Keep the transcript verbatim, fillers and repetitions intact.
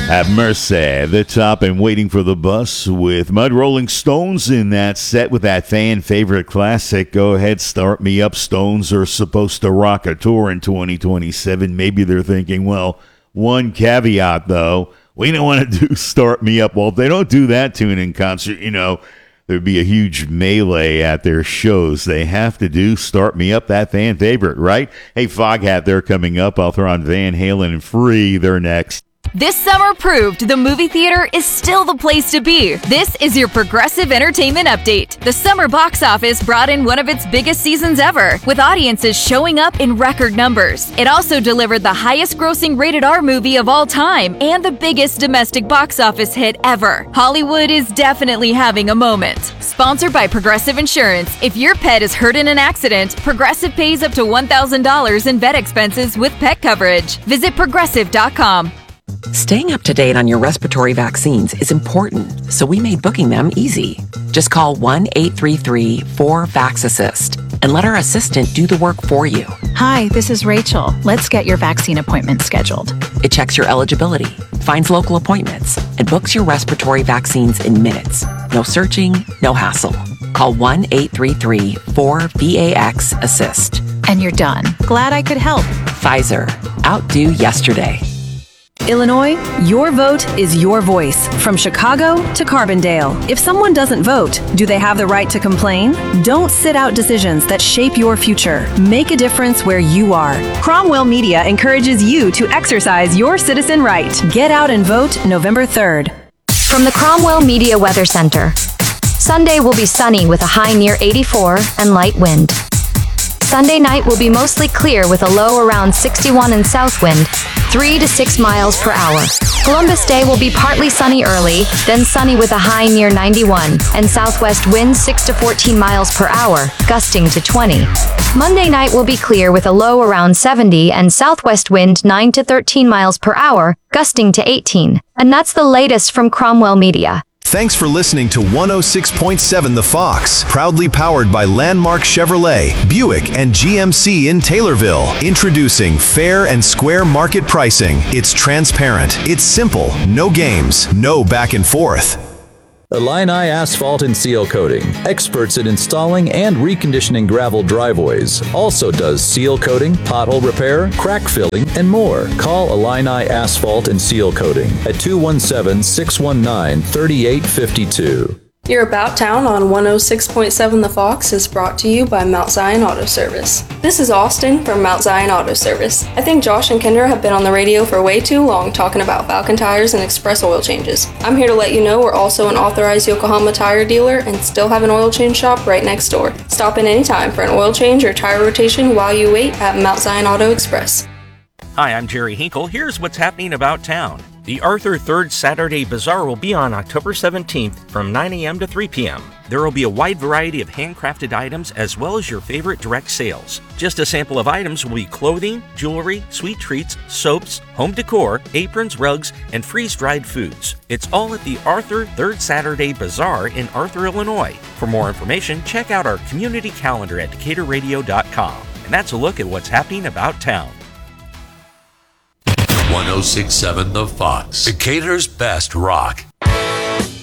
Have Mercy, The Top and Waiting for the Bus with Mud Rolling Stones in that set with that fan favorite classic. Go ahead, start me up. Stones are supposed to rock a tour in twenty twenty-seven. Maybe they're thinking, well, one caveat though, we don't want to do Start Me Up. Well, if they don't do that tune in concert, you know, there'd be a huge melee at their shows. They have to do Start Me Up, that fan favorite, right? Hey, Foghat, they're coming up. I'll throw on Van Halen and Free. They're next. This summer proved the movie theater is still the place to be. This is your Progressive Entertainment Update. The summer box office brought in one of its biggest seasons ever, with audiences showing up in record numbers. It also delivered the highest grossing rated R movie of all time and the biggest domestic box office hit ever. Hollywood is definitely having a moment. Sponsored by Progressive Insurance. If your pet is hurt in an accident, Progressive pays up to one thousand dollars in vet expenses with pet coverage. Visit progressive dot com. Staying up to date on your respiratory vaccines is important, so we made booking them easy. Just call one eight three three four vax assist and let our assistant do the work for you. Hi, this is Rachel. Let's get your vaccine appointment scheduled. It checks your eligibility, finds local appointments, and books your respiratory vaccines in minutes. No searching, no hassle. Call one eight three three four vax assist. And you're done. Glad I could help. Pfizer. Outdo yesterday. Illinois, your vote is your voice. From Chicago to Carbondale. If someone doesn't vote, do they have the right to complain? Don't sit out decisions that shape your future. Make a difference where you are. Cromwell Media encourages you to exercise your citizen right. Get out and vote November third. From the Cromwell Media Weather Center. Sunday will be sunny with a high near eighty-four and light wind. Sunday night will be mostly clear with a low around sixty-one and south wind, three to six miles per hour. Columbus Day will be partly sunny early, then sunny with a high near ninety-one, and southwest winds six to fourteen miles per hour, gusting to twenty. Monday night will be clear with a low around seventy and southwest wind nine to thirteen miles per hour, gusting to eighteen. And that's the latest from Cromwell Media. Thanks for listening to one oh six point seven The Fox, proudly powered by Landmark Chevrolet, Buick, and G M C in Taylorville. Introducing fair and square market pricing. It's transparent. It's simple. No games. No back and forth. Illini Asphalt and Seal Coating, experts in installing and reconditioning gravel driveways. Also does seal coating, pothole repair, crack filling, and more. Call Illini Asphalt and Seal Coating at two one seven, six one nine, three eight five two. Your About Town on one oh six point seven The Fox is brought to you by Mount Zion Auto Service. This is Austin from Mount Zion Auto Service. I think Josh and Kendra have been on the radio for way too long talking about Falcon tires and express oil changes. I'm here to let you know we're also an authorized Yokohama tire dealer and still have an oil change shop right next door. Stop in anytime for an oil change or tire rotation while you wait at Mount Zion Auto Express. Hi, I'm Jerry Hinkle. Here's what's happening about town. The Arthur Third Saturday Bazaar will be on October seventeenth from nine a.m. to three p.m. There will be a wide variety of handcrafted items as well as your favorite direct sales. Just a sample of items will be clothing, jewelry, sweet treats, soaps, home decor, aprons, rugs, and freeze-dried foods. It's all at the Arthur Third Saturday Bazaar in Arthur, Illinois. For more information, check out our community calendar at decatur radio dot com. And that's a look at what's happening about town. one oh six point seven The Fox, Decatur's best rock.